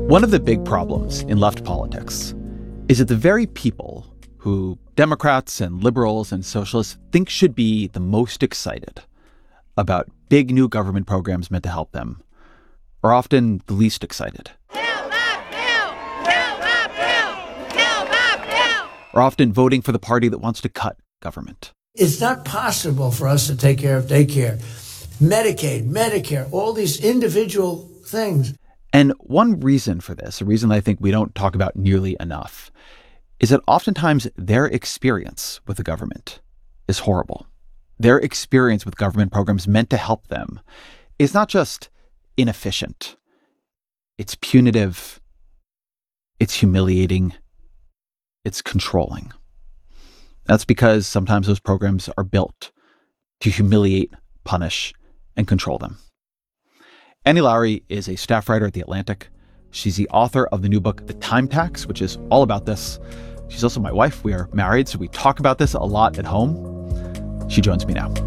One of the big problems in left politics is that the very people who Democrats and liberals and socialists think should be the most excited about big new government programs meant to help them are often the least excited. Kill my bill! Kill my bill! Kill my bill! Are often voting for the party that wants to cut government. It's not possible for us to take care of daycare, Medicaid, Medicare, all these individual things. And one reason for this, a reason I think we don't talk about nearly enough, is that oftentimes their experience with the government is horrible. Their experience with government programs meant to help them is not just inefficient, it's punitive, it's humiliating, it's controlling. That's because sometimes those programs are built to humiliate, punish, and control them. Annie Lowrey is a staff writer at The Atlantic. She's the author of the new book, The Time Tax, which is all about this. She's also my wife. We are married, so we talk about this a lot at home. She joins me now.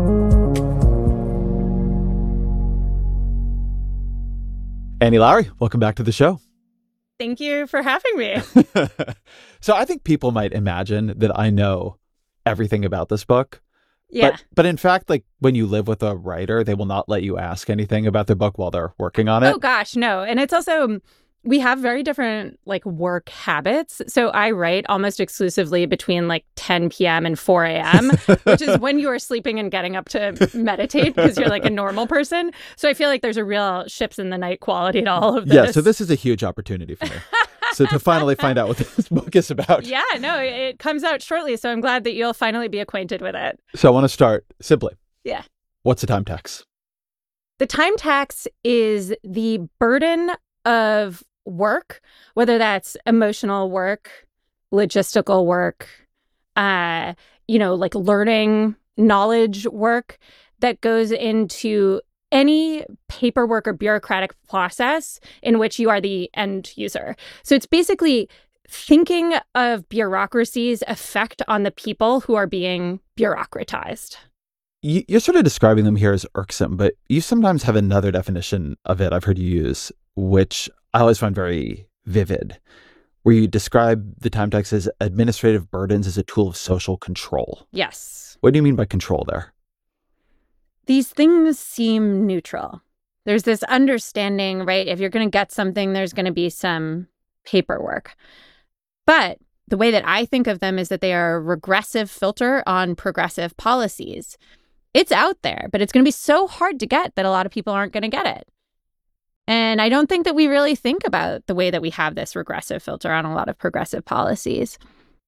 Annie Lowrey, welcome back to the show. Thank you for having me. So I think people might imagine that I know everything about this book. Yeah. But in fact, like when you live with a writer, they will not let you ask anything about their book while they're working on it. Oh, gosh, no. And it's also, we have very different work habits. So I write almost exclusively between 10 p.m. and 4 a.m., which is when you are sleeping and getting up to meditate because you're a normal person. So I feel like there's a real ships in the night quality to all of this. Yeah, so this is a huge opportunity for me. So to finally find out what this book is about. Yeah, no, it comes out shortly. So I'm glad that you'll finally be acquainted with it. So I want to start simply. Yeah. What's the time tax? The time tax is the burden of work, whether that's emotional work, logistical work, learning, knowledge work that goes into any paperwork or bureaucratic process in which you are the end user. So it's basically thinking of bureaucracy's effect on the people who are being bureaucratized. You're sort of describing them here as irksome, but you sometimes have another definition of it I've heard you use, which I always find very vivid, where you describe the time tax as administrative burdens as a tool of social control. Yes. What do you mean by control there? These things seem neutral. There's this understanding, right? If you're going to get something, there's going to be some paperwork. But the way that I think of them is that they are a regressive filter on progressive policies. It's out there, but it's going to be so hard to get that a lot of people aren't going to get it. And I don't think that we really think about the way that we have this regressive filter on a lot of progressive policies.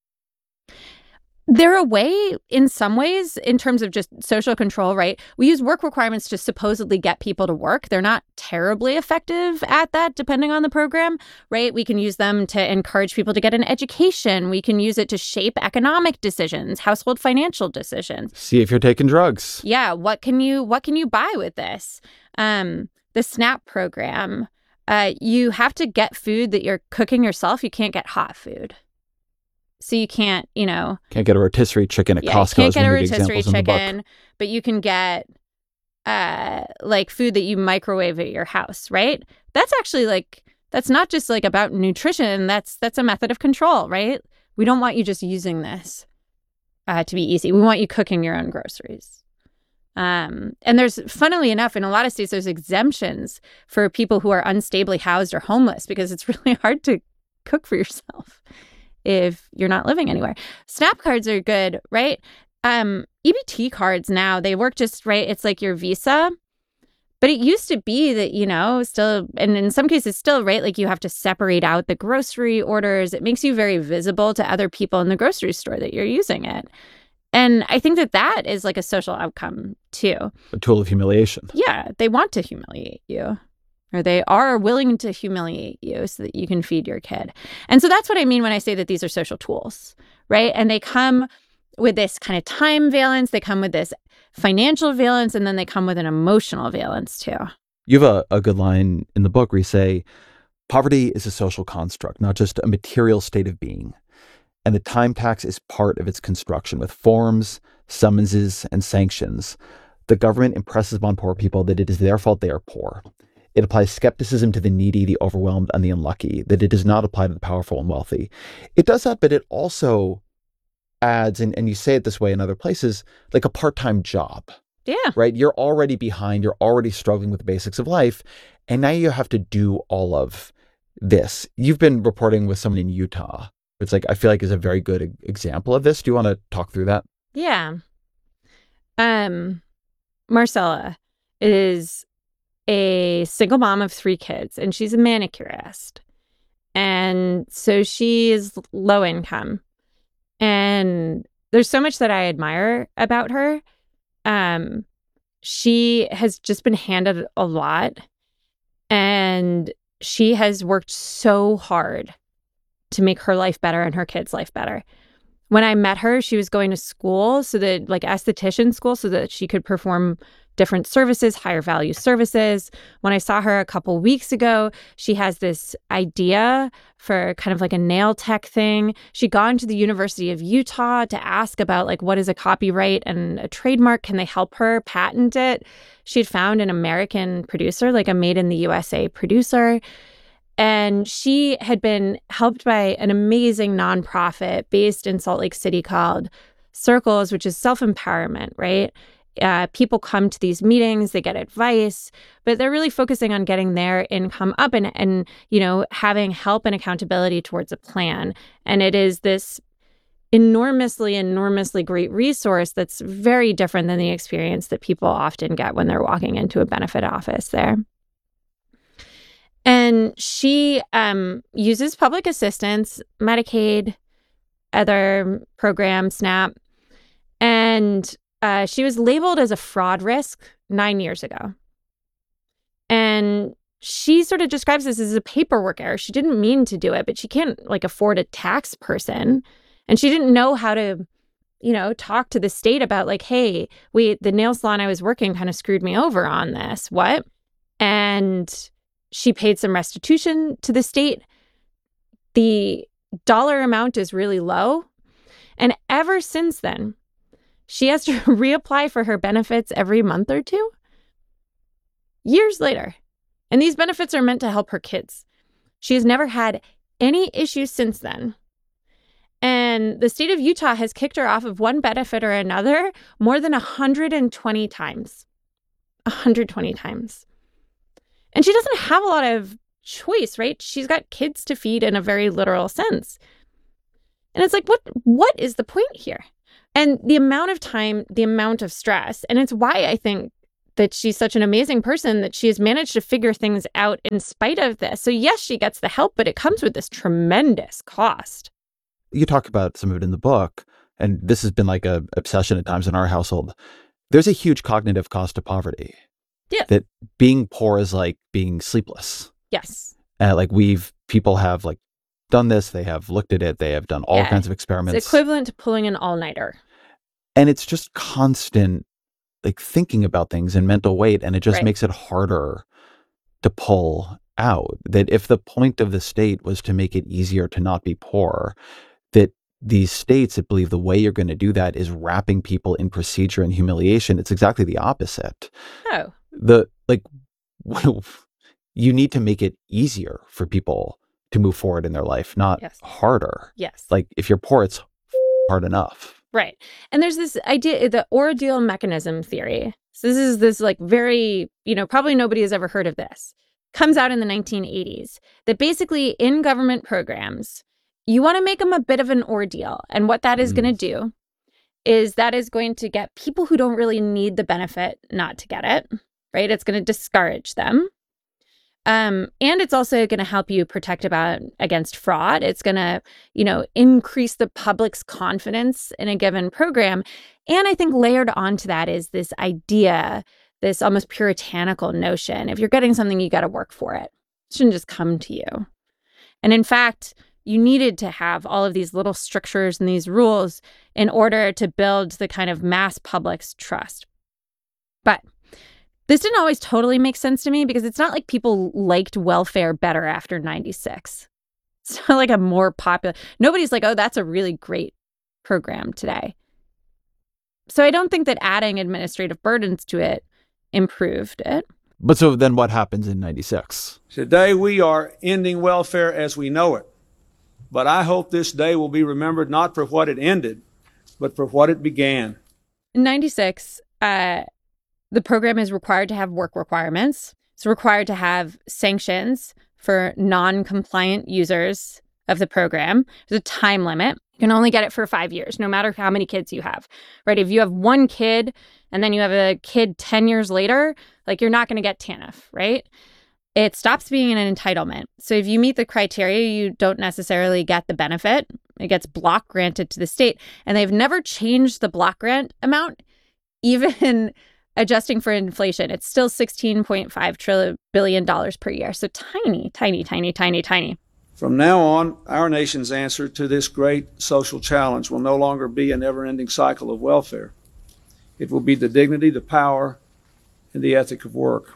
They're a way, in some ways, in terms of just social control, right? We use work requirements to supposedly get people to work. They're not terribly effective at that, depending on the program, right? We can use them to encourage people to get an education. We can use it to shape economic decisions, household financial decisions. See if you're taking drugs. Yeah, what can you buy with this? The SNAP program, you have to get food that you're cooking yourself. You can't get hot food. So you can't, Can't get a rotisserie chicken at Costco. Can't get a one of the rotisserie examples in the book. chicken, but you can get food that you microwave at your house, right? That's actually that's not just about nutrition. That's a method of control, right? We don't want you just using this to be easy. We want you cooking your own groceries. And there's, funnily enough, in a lot of states, there's exemptions for people who are unstably housed or homeless because it's really hard to cook for yourself if you're not living anywhere. SNAP cards are good, right? EBT cards now, they work just right. It's like your Visa. But it used to be that, still, and in some cases still, right? You have to separate out the grocery orders. It makes you very visible to other people in the grocery store that you're using it. And I think that is a social outcome, too. A tool of humiliation. Yeah, they want to humiliate you. Or they are willing to humiliate you so that you can feed your kid. And so that's what I mean when I say that these are social tools, right? And they come with this kind of time valence. They come with this financial valence, and then they come with an emotional valence, too. You have a good line in the book where you say, poverty is a social construct, not just a material state of being. And the time tax is part of its construction with forms, summonses, and sanctions. The government impresses upon poor people that it is their fault they are poor. It applies skepticism to the needy, the overwhelmed, and the unlucky, that it does not apply to the powerful and wealthy. It does that, but it also adds, and you say it this way in other places, like a part-time job, Yeah. right? You're already behind, you're already struggling with the basics of life, and now you have to do all of this. You've been reporting with someone in Utah. It's like, I feel like is a very good example of this. Do you want to talk through that? Yeah. Marcella is a single mom of 3 kids, and she's a manicurist. And so she is low income. And there's so much that I admire about her. She has just been handed a lot, and she has worked so hard to make her life better and her kids' life better. When I met her, she was going to school, so that like esthetician school, so that she could perform different services, higher value services. When I saw her a couple weeks ago, she has this idea for kind of like a nail tech thing. She'd gone to the University of Utah to ask about like, what is a copyright and a trademark? Can they help her patent it? She'd found an American producer, like a made in the USA producer. And she had been helped by an amazing nonprofit based in Salt Lake City called Circles, which is self-empowerment, right? People come to these meetings, they get advice, but they're really focusing on getting their income up and you know, having help and accountability towards a plan. And it is this enormously great resource that's very different than the experience that people often get when they're walking into a benefit office there. And she uses public assistance, Medicaid, other programs, SNAP, and she was labeled as a fraud risk 9 years ago. And she sort of describes this as a paperwork error. She didn't mean to do it, but she can't like afford a tax person. And she didn't know how to, you know, talk to the state about like, hey, the nail salon I was working kind of screwed me over on this. What? And she paid some restitution to the state. The dollar amount is really low. And ever since then, she has to reapply for her benefits every month or two. Years later. And these benefits are meant to help her kids. She has never had any issues since then. And the state of Utah has kicked her off of one benefit or another more than 120 times. 120 times. And she doesn't have a lot of choice, right? She's got kids to feed in a very literal sense. And it's like, what is the point here? And the amount of time, the amount of stress, and it's why I think that she's such an amazing person that she has managed to figure things out in spite of this. So yes, she gets the help, but it comes with this tremendous cost. You talk about some of it in the book, and this has been like a obsession at times in our household. There's a huge cognitive cost to poverty. Yeah. That being poor is like being sleepless. Yes. Like people have like done this, they have looked at it, they have done all kinds of experiments. It's equivalent to pulling an all-nighter. And it's just constant like thinking about things and mental weight, and it just makes it harder to pull out. That if the point of the state was to make it easier to not be poor, that these states that believe the way you're going to do that is wrapping people in procedure and humiliation, it's exactly the opposite. Oh. You need to make it easier for people to move forward in their life, not harder. Yes. Like if you're poor, it's hard enough. Right. And there's this idea, the ordeal mechanism theory. So this is this like very, probably nobody has ever heard of this. Comes out in the 1980s, that basically in government programs, you want to make them a bit of an ordeal. And what that is going to do is that is going to get people who don't really need the benefit not to get it, right? It's going to discourage them. And it's also going to help you protect against fraud. It's going to, increase the public's confidence in a given program. And I think layered onto that is this idea, this almost puritanical notion. If you're getting something, you got to work for it. It shouldn't just come to you. And in fact, you needed to have all of these little strictures and these rules in order to build the kind of mass public's trust. But this didn't always totally make sense to me because it's not like people liked welfare better after 96. It's not like a more popular, nobody's like, oh, that's a really great program today. So I don't think that adding administrative burdens to it improved it. But so then what happens in 96? Today we are ending welfare as we know it. But I hope this day will be remembered not for what it ended, but for what it began. In 96, the program is required to have work requirements. It's required to have sanctions for non-compliant users of the program. There's a time limit. You can only get it for 5 years, no matter how many kids you have, right? If you have one kid and then you have a kid 10 years later, like you're not going to get TANF, right? It stops being an entitlement. So if you meet the criteria, you don't necessarily get the benefit. It gets block granted to the state. And they've never changed the block grant amount, even adjusting for inflation. It's still $16.5 billion per year. So tiny, tiny, tiny, tiny, tiny. From now on, our nation's answer to this great social challenge will no longer be a never-ending cycle of welfare. It will be the dignity, the power, and the ethic of work.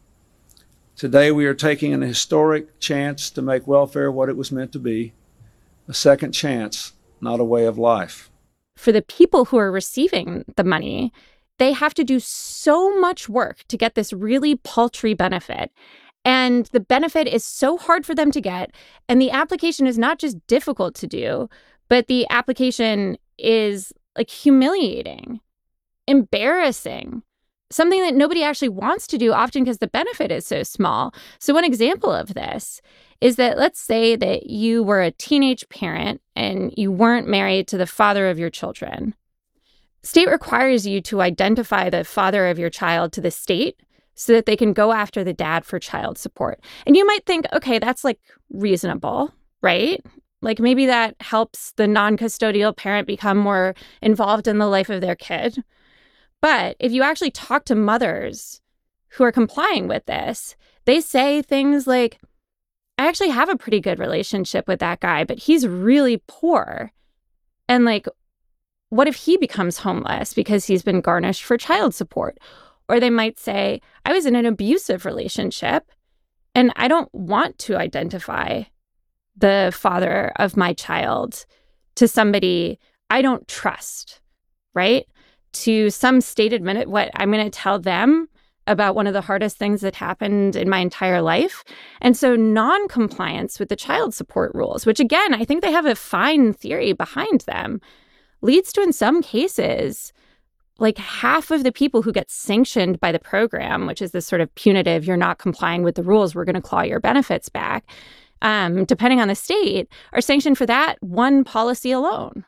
Today, we are taking an historic chance to make welfare what it was meant to be, a second chance, not a way of life. For the people who are receiving the money, they have to do so much work to get this really paltry benefit. And the benefit is so hard for them to get. And the application is not just difficult to do, but the application is like humiliating, embarrassing, something that nobody actually wants to do, often because the benefit is so small. So one example of this is that let's say that you were a teenage parent and you weren't married to the father of your children. State requires you to identify the father of your child to the state so that they can go after the dad for child support. And you might think, okay, that's like reasonable, right? Like maybe that helps the non-custodial parent become more involved in the life of their kid. But if you actually talk to mothers who are complying with this, they say things like, I actually have a pretty good relationship with that guy, but he's really poor. And like, what if he becomes homeless because he's been garnished for child support? Or they might say, I was in an abusive relationship and I don't want to identify the father of my child to somebody I don't trust, right? To some state admin, what I'm going to tell them about one of the hardest things that happened in my entire life. And so non-compliance with the child support rules, which again, I think they have a fine theory behind them, leads to, in some cases, like half of the people who get sanctioned by the program, which is this sort of punitive, you're not complying with the rules, we're going to claw your benefits back, depending on the state, are sanctioned for that one policy alone.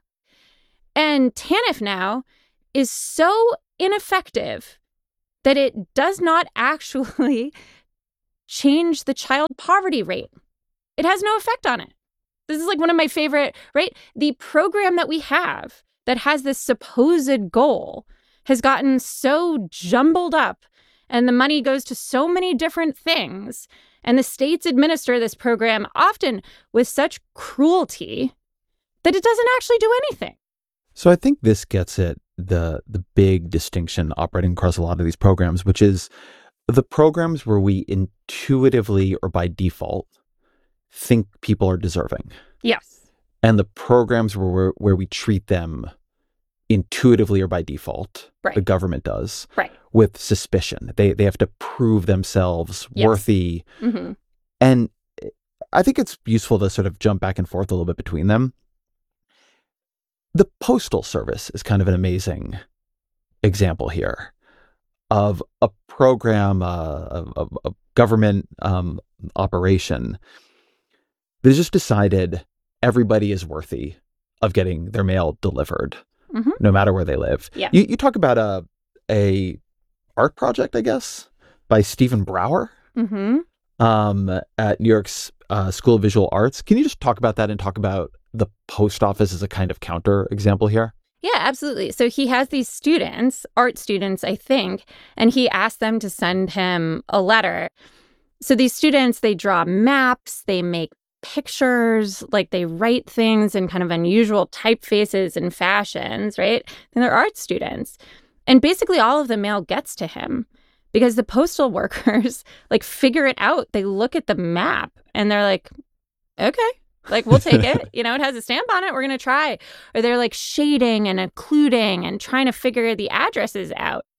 And TANF now is so ineffective that it does not actually change the child poverty rate. It has no effect on it. This is like one of my favorite, right? The program that we have that has this supposed goal has gotten so jumbled up and the money goes to so many different things. And the states administer this program often with such cruelty that it doesn't actually do anything. So I think this gets at the big distinction operating across a lot of these programs, which is the programs where we intuitively or by default think people are deserving. Yes. And the programs where we treat them intuitively or by default, right. The government does, right. With suspicion. They have to prove themselves yes. worthy. Mm-hmm. And I think it's useful to sort of jump back and forth a little bit between them. The Postal Service is kind of an amazing example here of a program, a government operation that has just decided everybody is worthy of getting their mail delivered, mm-hmm. no matter where they live. Yeah. You talk about a art project, I guess, by Stephen Brower mm-hmm. At New York's School of Visual Arts. Can you just talk about that and talk about the post office as a kind of counter example here? Yeah, absolutely. So he has these students, art students, I think, and he asked them to send him a letter. So these students, they draw maps, they make pictures, like they write things in kind of unusual typefaces and fashions, right? And they're art students. And basically all of the mail gets to him because the postal workers like figure it out. They look at the map and they're like, okay, like we'll take it. You know, it has a stamp on it. We're going to try. Or they're like shading and occluding and trying to figure the addresses out.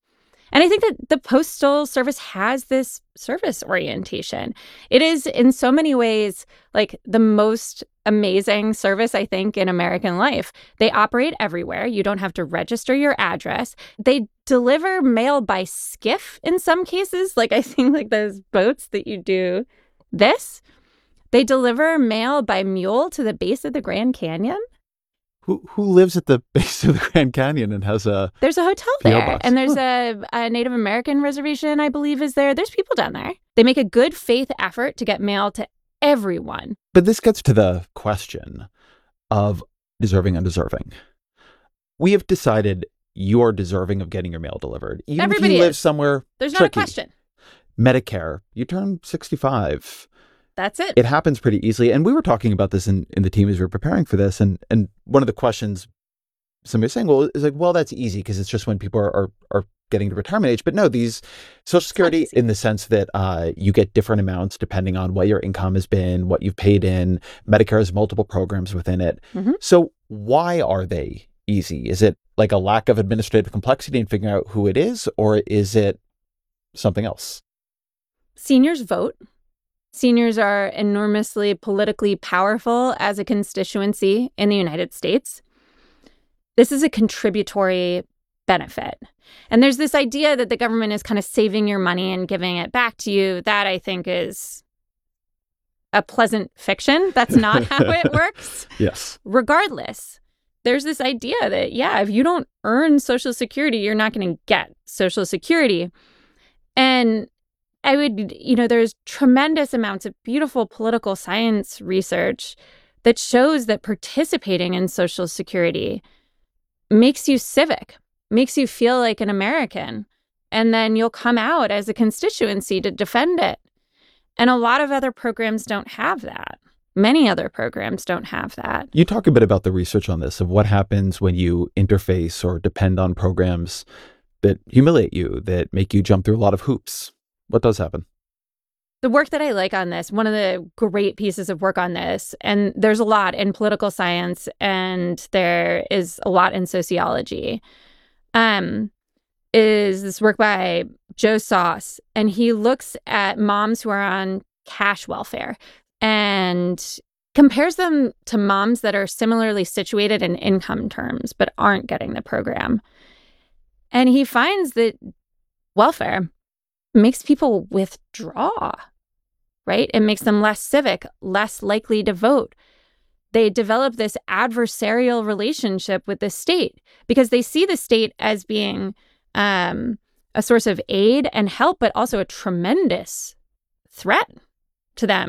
And I think that the Postal Service has this service orientation. It is, in so many ways, like the most amazing service, I think, in American life. They operate everywhere. You don't have to register your address. They deliver mail by skiff in some cases. Like, I think like those boats that you do this. They deliver mail by mule to the base of the Grand Canyon. Who lives at the base of the Grand Canyon and has a There's a hotel P.O. there, box? and there's a Native American reservation, I believe, is there. There's people down there. They make a good faith effort to get mail to everyone. But this gets to the question of deserving, undeserving. We have decided you're deserving of getting your mail delivered. Even Everybody if you live is. somewhere There's not tricky. a question. Medicare, you turn 65. That's it. It happens pretty easily. And we were talking about this in the team as we were preparing for this. And one of the questions somebody was saying, well, is like, well, that's easy because it's just when people are getting to retirement age. But no, these Social Security, easy. in the sense that you get different amounts depending on what your income has been, what you've paid in. Medicare has multiple programs within it. Mhm. So why are they easy? Is it like a lack of administrative complexity in figuring out who it is, or is it something else? Seniors vote. Seniors are enormously politically powerful as a constituency in the United States. This is a contributory benefit. And there's this idea that the government is kind of saving your money and giving it back to you. That, I think, is a pleasant fiction. That's not how it works. Yes. Regardless, there's this idea that, yeah, if you don't earn Social Security, you're not going to get Social Security. And there's tremendous amounts of beautiful political science research that shows that participating in Social Security makes you civic, makes you feel like an American. And then you'll come out as a constituency to defend it. And a lot of other programs don't have that. Many other programs don't have that. You talk a bit about the research on this, of what happens when you interface or depend on programs that humiliate you, that make you jump through a lot of hoops. What does happen? The work that I like on this, one of the great pieces of work on this, and there's a lot in political science and there is a lot in sociology, is this work by Joe Sauce. And he looks at moms who are on cash welfare and compares them to moms that are similarly situated in income terms but aren't getting the program. And he finds that welfare makes people withdraw, right? It makes them less civic, less likely to vote. They develop this adversarial relationship with the state because they see the state as being a source of aid and help, but also a tremendous threat to them.